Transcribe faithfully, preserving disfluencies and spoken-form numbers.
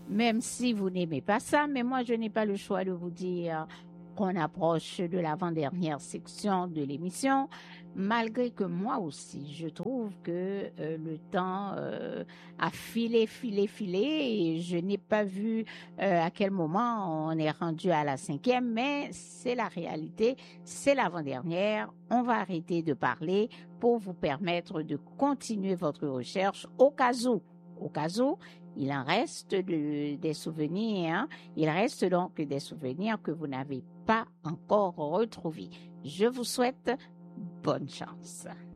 même si vous n'aimez pas ça, mais moi, je n'ai pas le choix de vous dire qu'on approche de l'avant-dernière section de l'émission, malgré que moi aussi, je trouve que euh, le temps euh, a filé, filé, filé, et je n'ai pas vu euh, à quel moment on est rendu à la cinquième, mais c'est la réalité, c'est l'avant-dernière. On va arrêter de parler pour vous permettre de continuer votre recherche au cas où, au cas où, il en reste de, des souvenirs, hein. Il reste donc des souvenirs que vous n'avez pas encore retrouvés. Je vous souhaite bonne chance.